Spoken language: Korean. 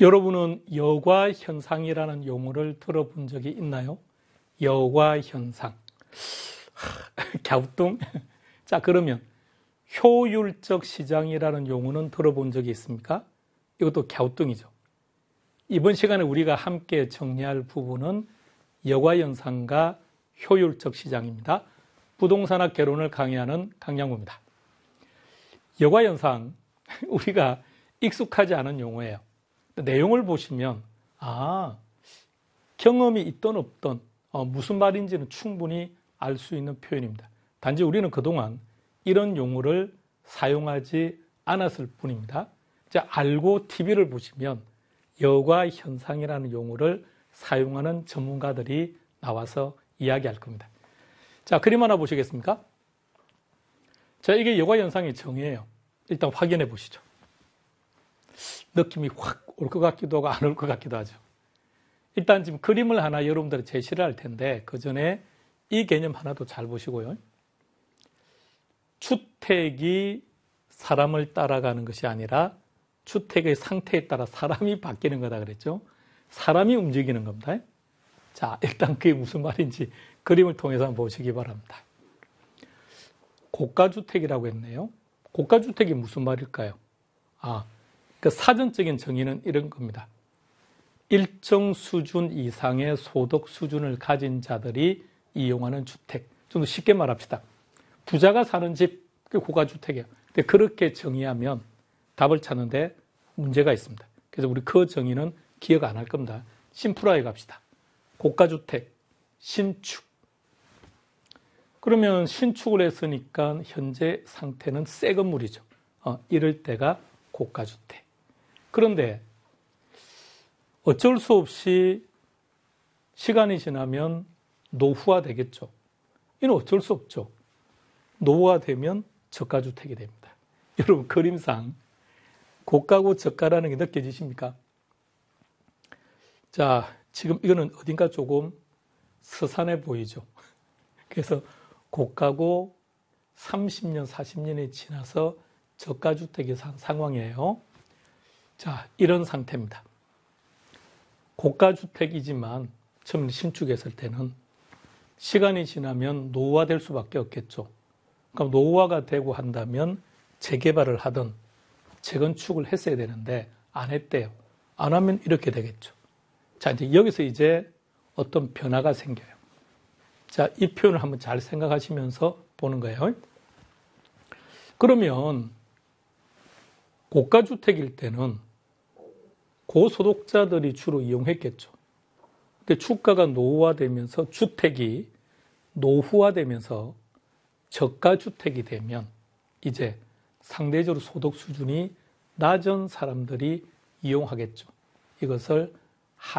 여러분은 여과 현상이라는 용어를 들어본 적이 있나요? 여과 현상. 갸우뚱. 자, 그러면 효율적 시장이라는 용어는 들어본 적이 있습니까? 이것도 갸우뚱이죠. 이번 시간에 우리가 함께 정리할 부분은 여과 현상과 효율적 시장입니다. 부동산학 개론을 강의하는 강양구입니다. 여과 현상, 우리가 익숙하지 않은 용어예요. 내용을 보시면 경험이 있던 없던 무슨 말인지는 충분히 알 수 있는 표현입니다. 단지 우리는 그동안 이런 용어를 사용하지 않았을 뿐입니다. 자, 알고 TV를 보시면 여과 현상이라는 용어를 사용하는 전문가들이 나와서 이야기할 겁니다. 자, 그림 하나 보시겠습니까? 자, 이게 여과 현상의 정의예요. 일단 확인해 보시죠. 느낌이 확 올 것 같기도 하고 안 올 것 같기도 하죠. 일단 지금 그림을 하나 여러분들이 제시를 할 텐데 그 전에 이 개념 하나도 잘 보시고요. 주택이 사람을 따라가는 것이 아니라 주택의 상태에 따라 사람이 바뀌는 거다 그랬죠. 사람이 움직이는 겁니다. 자, 일단 그게 무슨 말인지 그림을 통해서 한번 보시기 바랍니다. 고가주택이라고 했네요. 고가주택이 무슨 말일까요? 그 사전적인 정의는 이런 겁니다. 일정 수준 이상의 소득 수준을 가진 자들이 이용하는 주택. 좀 더 쉽게 말합시다. 부자가 사는 집, 그게 고가주택이에요. 근데 그렇게 정의하면 답을 찾는데 문제가 있습니다. 그래서 우리 그 정의는 기억 안 할 겁니다. 심플하게 갑시다. 고가주택, 신축. 그러면 신축을 했으니까 현재 상태는 새 건물이죠. 이럴 때가 고가주택. 그런데 어쩔 수 없이 시간이 지나면 노후화 되겠죠. 이는 어쩔 수 없죠. 노후화 되면 저가주택이 됩니다. 여러분 그림상 고가고 저가라는 게 느껴지십니까? 자, 지금 이거는 어딘가 조금 서산해 보이죠. 그래서 고가고 30년, 40년이 지나서 저가주택이 산 상황이에요. 자, 이런 상태입니다. 고가주택이지만 처음 신축했을 때는 시간이 지나면 노후화될 수밖에 없겠죠. 그럼 노후화가 되고 한다면 재개발을 하든 재건축을 했어야 되는데 안 했대요. 안 하면 이렇게 되겠죠. 자, 이제 여기서 이제 어떤 변화가 생겨요. 자, 이 표현을 한번 잘 생각하시면서 보는 거예요. 그러면 고가주택일 때는 고소득자들이 주로 이용했겠죠. 근데 주가가 노후화되면서 주택이 노후화되면서 저가주택이 되면 이제 상대적으로 소득 수준이 낮은 사람들이 이용하겠죠. 이것을